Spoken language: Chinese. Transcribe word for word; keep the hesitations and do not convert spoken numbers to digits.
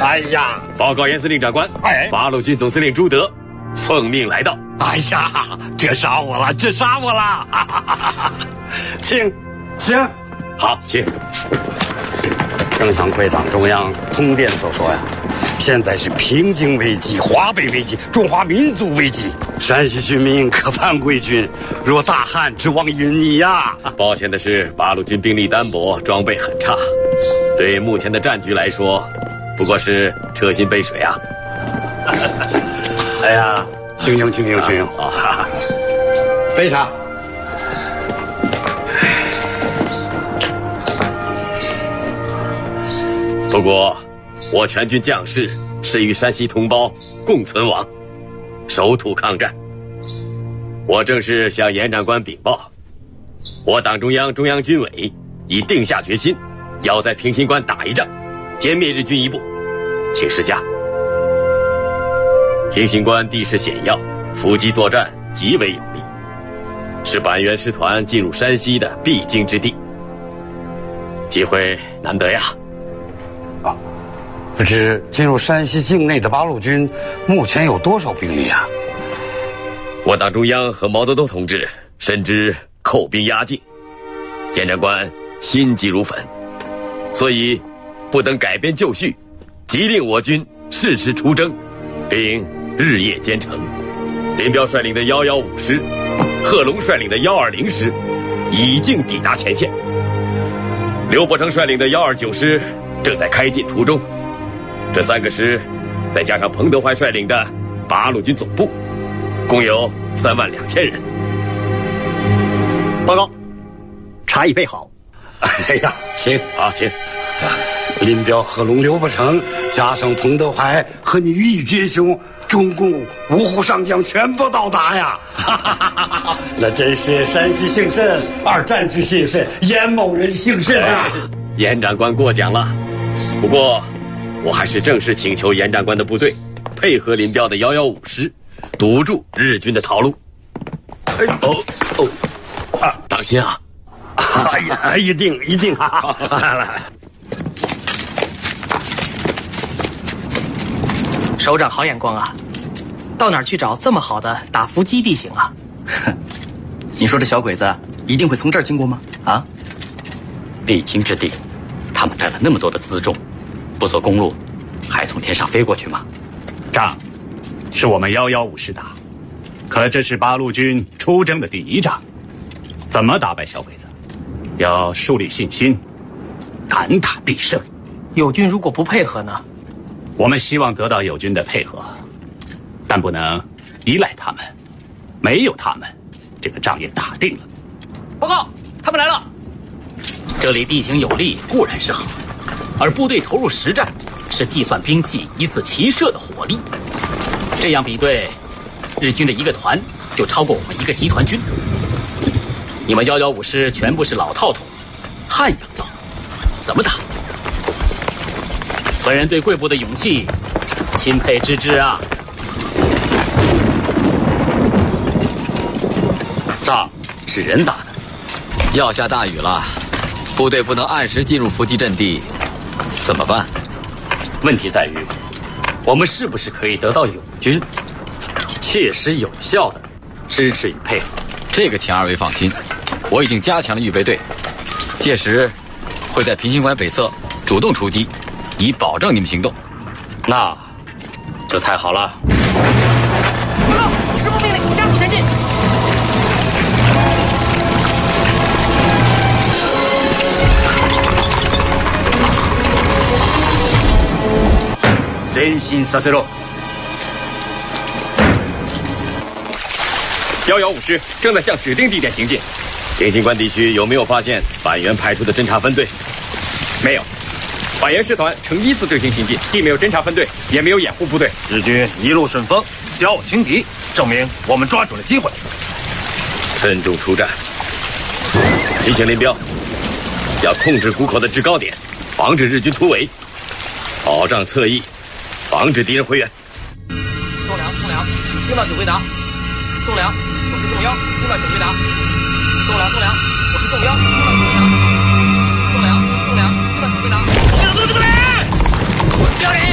哎呀， 报告严司令长官， 哎， 八路军总司令朱德奉命来到。 哎呀，这杀我了，这杀我了！请，请， 好，请。 郑向晖党中央通电所说呀，现在是平津危机、华北危机、中华民族危机，山西军民可盼贵军，若大旱指望于你呀！ 抱歉的是，八路军兵力单薄，装备很差，对目前的战局来说，不过是车薪背水啊。 哎呀，请用，请用，请用啊！杯茶。 不过，我全军将士是与山西同胞共存亡，守土抗战。我正是向严长官禀报，我党中央、中央军委已定下决心，要在平型关打一仗，歼灭日军一部，请示下。平型关地势险要，伏击作战极为有利，是板垣师团进入山西的必经之地，机会难得呀。 啊，不知进入山西境内的八路军目前有多少兵力啊？ 我党中央和毛泽东同志深知寇兵压境，严长官心急如焚，所以不等改编就绪，急令我军适时出征，并日夜兼程。林彪率领的一一五师，贺龙率领的一二零师已经抵达前线，刘伯承率领的一二九师正在开进途中。这三个师，再加上彭德怀率领的八路军总部，共有三万两千人。 报告，茶已备好。 哎呀，请啊，请。 林彪、贺龙、刘伯承，加上彭德怀和你义军兄，中共五虎上将全部到达呀！那真是山西幸甚，二战之幸甚，严某人幸甚啊！ 严长官过奖了，不过我还是正式请求严长官的部队配合林彪的一一五师，堵住日军的逃路。哎哦哦，啊，当心啊！ 哎呀，一定一定啊！来来。 首长好眼光啊，到哪儿去找这么好的打伏击地形啊？ 哼，你说这小鬼子一定会从这儿经过吗？啊， 必经之地，他们带了那么多的辎重，不走公路，还从天上飞过去吗？ 仗是我们一一五师打，可这是八路军出征的第一仗，怎么打败小鬼子？要树立信心，敢打必胜。 友军如果不配合呢？ 我们希望得到友军的配合，但不能依赖他们。没有他们，这个仗也打定了。 报告，他们来了。这里地形有利固然是好，而部队投入实战是计算兵器依次齐射的火力。这样比对，日军的一个团就超过我们一个集团军。你们一一五师全部是老套筒，汉阳造，怎么打？本人对贵部的勇气钦佩之至啊！仗是人打的， 要下大雨了，部队不能按时进入伏击阵地，怎么办？ 问题在于，我们是不是可以得到友军切实有效的支持与配合？ 这个请二位放心，我已经加强了预备队，届时会在平型关北侧主动出击，以保证你们行动。 那这太好了。 报告，师部命令加速前进。 前進させろ。 一一五师正在向指定地点行进。平型关地区有没有发现板垣派出的侦察分队？没有。板垣师团呈依次队形行进，既没有侦察分队，也没有掩护部队。 日军一路顺风，骄傲轻敌，证明我们抓住了机会。 慎重出战。提醒林彪，要控制谷口的制高点，防止日军突围，保障侧翼，防止敌人回援。 栋梁，栋梁，听到指挥达。栋梁，我是栋幺，听到指挥达。栋梁，栋梁，我是栋幺，听到指挥达。栋梁，栋梁，听到指挥达。我是栋梁，我教你。